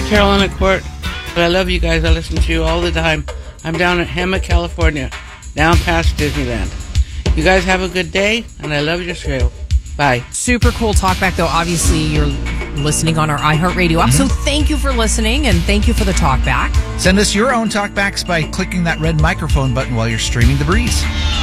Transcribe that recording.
Carolina Court. But I love you guys. I listen to you all the time. I'm down at Hema, California, down past Disneyland. You guys have a good day, and I love your show. Bye. Super cool talkback, though. Obviously, you're listening on our iHeartRadio app, so thank you for listening, and thank you for the talkback. Send us your own talkbacks by clicking that red microphone button while you're streaming The Breeze.